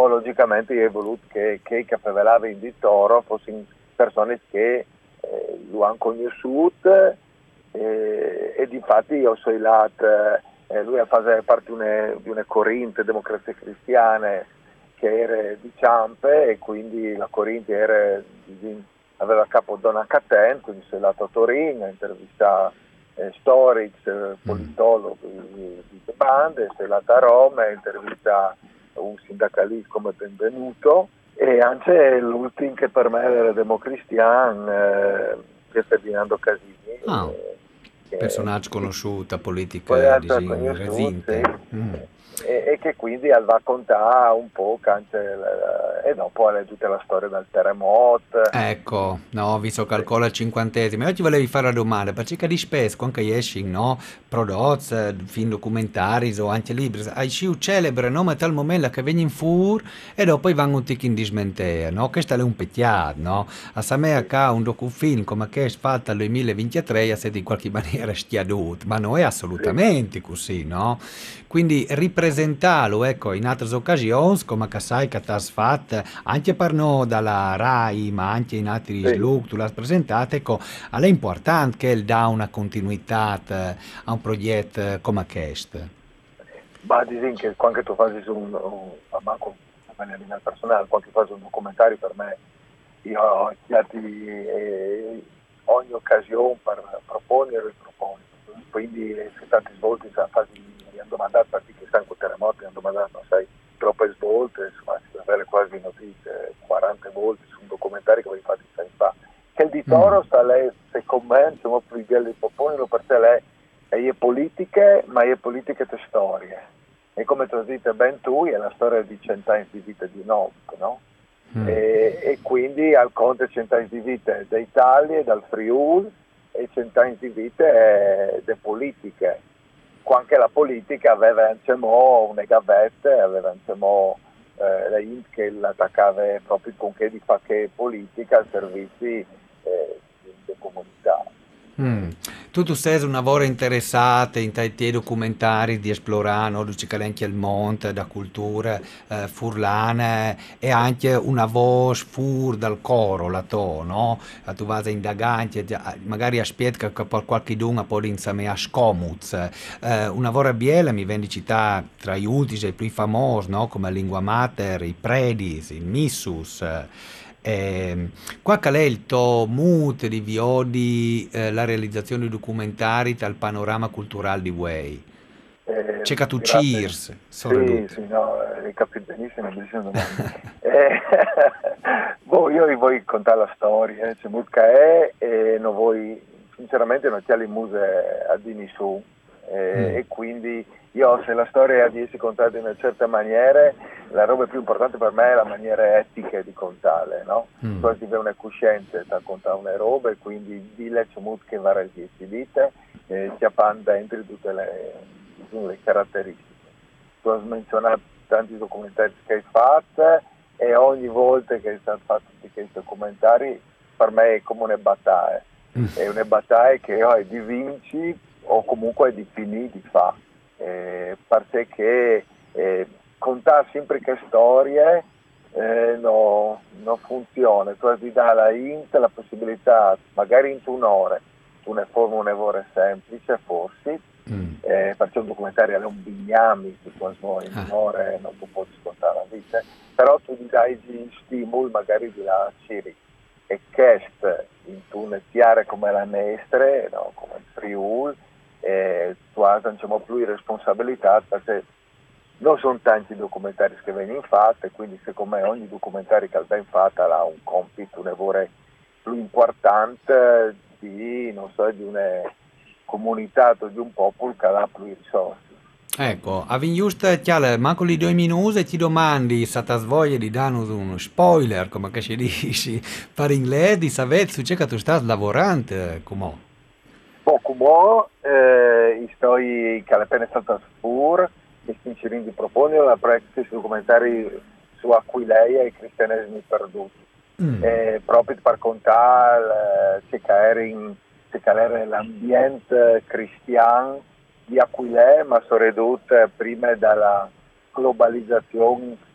poi logicamente io ho voluto che capevelava in di Toro fossero persone che lo hanno conosciuto e difatti io sono lato, lui ha fatto parte di una corrente democrazia cristiana che era di Ciampe e quindi la corrente aveva a capo Donna Caten, quindi sono andato a Torino a intervistare storici, politologi di bande, sono andato a Roma a intervistare un sindacalista come benvenuto e anche l'ultimo che per me era democristiano, che è Ferdinando Casini. Ah, Che personaggio conosciuto, poi politica, altre diciamo, conosciute, recente. e che quindi va a contare un po' e dopo è tutta la storia del terremoto. Ecco, no, visto Sì, calcola il cinquantesimo. Oggi volevi fare la domanda, perché di spesso, anche esci, no, prodotti, film documentari o anche libri, hai sciu celebre, no, ma tal momento che vengono fuori e dopo vanno un tic in dismentea, no, questo è un peccato, no? A Samea sì, ca un docufilm come che è fatto nel 2023 a essere in qualche maniera stiaduto, ma non è sì. assolutamente così, no? Quindi ripresentarlo, ecco, in altre occasioni, come che sai che ti has fatto, anche per noi dalla RAI, ma anche in altri Sì. slug, tu l'hai presentato, ecco, è importante che il dà una continuità a un progetto come questo. Ma dici che quando tu fai a manco a livello personale, quando tu fai un documentario per me, io ho chiesti ogni occasione per proporre e riproporre. Quindi se tante volte mi hanno domandato, perché stanno con terremoti, mi hanno domandato, ma sai, troppe svolte, insomma, si deve avere quasi notizie, 40 volte su un documentario che avevi fatto 6 anni fa. Che il di Mm. Toro sta lei, secondo me, insomma, più di quelli propongono perché lei è politiche, ma è politiche e storie. E come tu hai detto ben tu, è la storia di cent'anni di vita di un uomo, no? Mm. E quindi al conto cent'anni di vita d'Italia e dal Friuli e cent'anni di vita delle politiche. Anche la politica aveva anche una gavetta, aveva anche la INT che l'attaccava proprio con che di fare che politica al servizio delle comunità. Mm. Tu sei un lavoro interessante in tanti documentari di esplorare, no? Luci Calenchi al monte, da cultura furlane e anche una voce fur dal coro, la to, no? Tu vai a indagare, magari aspetta che per qualche dunga poi insieme a Scomuz. Una vorra biela mi vendi città tra gli ultimi e i più famosi, no? Come Lingua Mater, i Predis, il Missus. Qua qual è il tuo mood di Viodi, la realizzazione di documentari dal panorama culturale di Way? C'è che tu Grazie. cheers, Sì, sorridute. sì, no, hai capito benissimo, bellissima domanda. Io voglio contare la storia, c'è molto è e non vuoi, sinceramente non c'è le muse a dini su Mm, e quindi io se la storia di essere contata in una certa maniera, la roba più importante per me è la maniera etica di contarle, no? mm. Poi si vede una coscienza da contare una roba e quindi di le c'è molto che va resistita ci appare dentro tutte le caratteristiche. Tu hai menzionato tanti documentari che hai fatto e ogni volta che hai fatto questi documentari per me è come una battaglia. È una battaglia che hai di vinci o comunque hai di finire di fare. Perché contare sempre che storie non funziona. Tu hai di dare alla Int la possibilità, magari in un'ora, tu ne formi un'ora semplice, forse, Mm. perché un documentario è un bignami di quasi in Ah, un'ora non tu puoi scontare la vita, però tu gli dai gli stimoli magari di la Ciri e questo in una chiara come la Mestre, no? Come il Friul, tu hai diciamo, più responsabilità perché non sono tanti documentari che vengono fatti, quindi secondo me ogni documentario che viene fatto ha un compito, un lavoro più importante di, non so, di una comunità o di un popolo che ha più risorse. ecco, avevi giusto, chiaro, manco li 2 minuti e ti domandi se ti svoglia di dare uno spoiler, come che si dice, per inglese, di sapere su c'è che tu stai lavorando, come? Poco mo, storie che appena stata spur, che si inserendo di proporre la pratica su documentari su Aquileia e i cristianesimi perduti. Mm. Proprio per contare c'è che era l'ambiente cristiano di Aquilea, ma soprattutto prima dalla globalizzazione